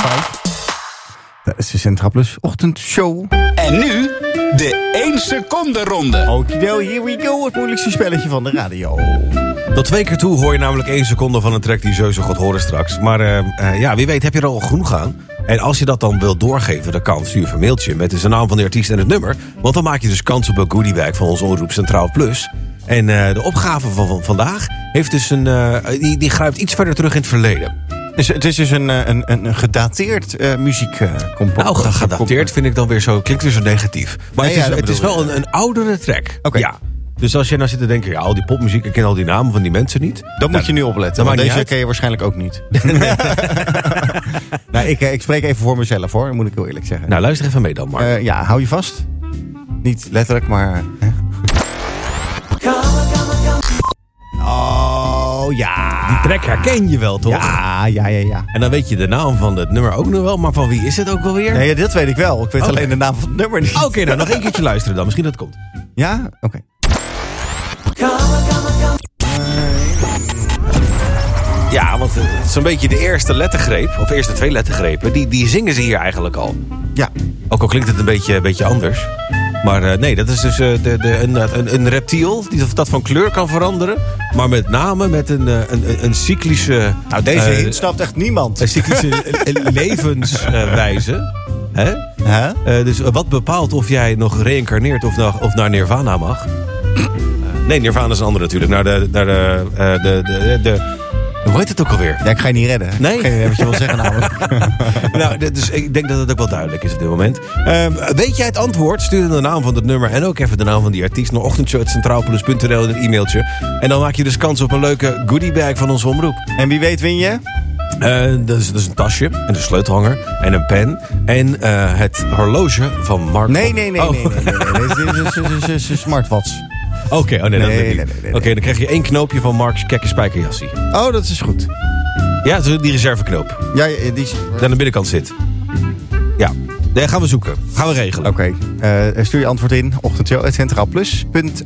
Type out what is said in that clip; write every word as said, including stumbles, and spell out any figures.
vijf. Dat is de Centraal Plus ochtendshow. En nu de één seconde ronde. Okido, here we go. Het moeilijkste spelletje van de radio. Tot twee keer toe hoor je namelijk één seconde van een track die je sowieso gaat horen straks. Maar uh, uh, ja, wie weet heb je er al genoeg aan. En als je dat dan wilt doorgeven, dan kan. Stuur een mailtje met dus de naam van de artiest en het nummer. Want dan maak je dus kans op een goodiebag van onze omroep Centraal Plus. En uh, de opgave van, van vandaag heeft dus een, uh, die, die grijpt iets verder terug in het verleden. Dus het is dus een, een, een gedateerd uh, muziekcompositie. Nou, gedateerd vind ik dan weer zo, klinkt weer zo negatief. Maar nee, het is, ja, het is wel een, een oudere track. Okay. Ja. Dus als je nou zit te denken, ja, al die popmuziek, ik ken al die namen van die mensen niet. Dan nou, moet je nu opletten, want deze ken je waarschijnlijk ook niet. nou, ik, ik spreek even voor mezelf hoor, moet ik heel eerlijk zeggen. Nou, luister even mee dan, Mark. Uh, ja, hou je vast. Niet letterlijk, maar... Hè? Oh, ja. Die track herken je wel, toch? Ja, ja, ja, ja. En dan weet je de naam van het nummer ook nog wel, maar van wie is het ook wel weer? Nee, dat weet ik wel. Ik weet okay. alleen de naam van het nummer niet. Oké, okay, nou nog één keertje luisteren dan. Misschien dat het komt. Ja? Oké. Okay. Ja, want het is een beetje de eerste lettergreep, of eerste twee lettergrepen, die, die zingen ze hier eigenlijk al. Ja. Ook al klinkt het een beetje, een beetje anders. Maar uh, nee, dat is dus uh, de, de, een, een, een reptiel die dat van kleur kan veranderen. Maar met name met een, een, een, een cyclische... Nou, deze uh, hint snapt echt niemand. Een cyclische levenswijze. Uh, Hè? Huh? Uh, dus uh, wat bepaalt of jij nog reïncarneert of, nog, of naar Nirvana mag? Uh, nee, Nirvana is een andere natuurlijk. Naar de... Naar de, uh, de, de, de Hoe heet het ook alweer? Ja, ik ga je niet redden. Nee? Geen idee wat je wil zeggen namelijk. nou, dus ik denk dat het ook wel duidelijk is op dit moment. Uh, weet jij het antwoord? Stuur dan de naam van het nummer en ook even de naam van die artiest naar ochtendshow punt centraal plus punt n l in het e-mailtje. En dan maak je dus kans op een leuke goodiebag van onze omroep. En wie weet win je? Uh, dat, is, dat is een tasje en een sleutelhanger en een pen en uh, het horloge van Mark. Nee, nee, nee, oh. nee, nee, nee, nee. Dit is een smartwatch. Oké, okay, oh nee, dat nee, weet ik nee, niet. Nee, nee, Oké, okay, dan krijg je één knoopje van Mark's kekke spijkerjassie. Oh, dat is goed. Ja, die reserveknoop. Ja, die is... Die aan de binnenkant zit. Ja, daar gaan we zoeken. Gaan we regelen. Oké, okay. uh, stuur je antwoord in ochtendshow punt centraal plus punt